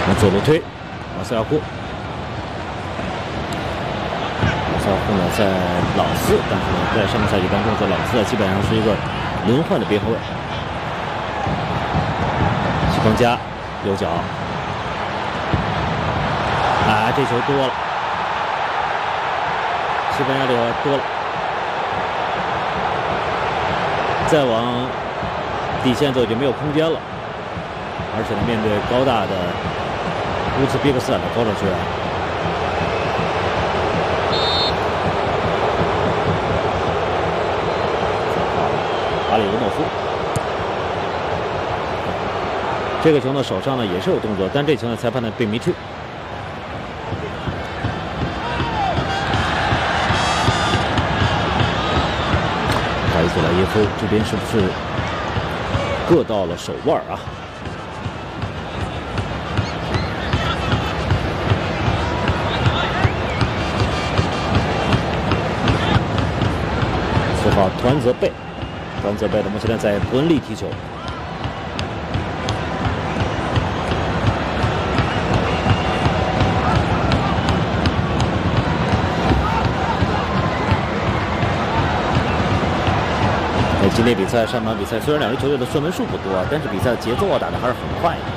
左路推，马塞尔库。马塞尔库呢在老斯，但是呢在上个赛季当中，在老斯基本上是一个轮换的边后卫。西方加右脚，这球多了，西班牙这个多了，再往底线走就没有空间了，而且呢面对高大的乌兹别克斯坦的高手球员。阿里乌诺夫，这个球呢手上呢也是有动作，但这球呢裁判呢并没吹。卡伊索莱耶夫这边是不是硌到了手腕啊？4号团泽贝。团泽贝的目前呢在伯恩利踢球。今天比赛上场比赛虽然两支球队的射门数不多，但是比赛的节奏打得还是很快的。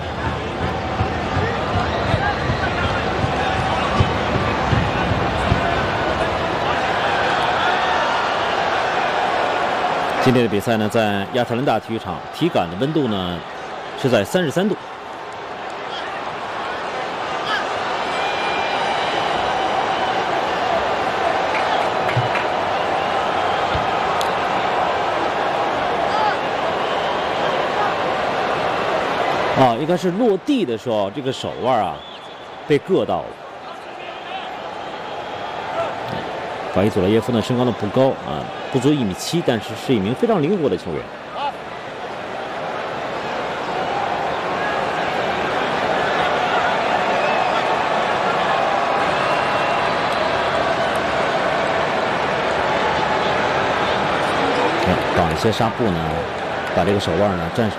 今天的比赛呢，在亚特兰大体育场，体感的温度呢是在33度。应该是落地的时候，这个手腕被硌到了。法伊佐莱耶夫呢，身高呢不高不足1.7米，但是一名非常灵活的球员。绑一些纱布呢，把这个手腕呢